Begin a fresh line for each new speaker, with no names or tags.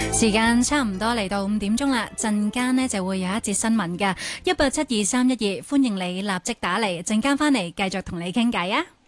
時間差唔多嚟到5點鐘啦，陣間呢就會有一節新聞㗎，187231，歡迎你立即打嚟，陣間翻嚟繼續同你傾偈啊！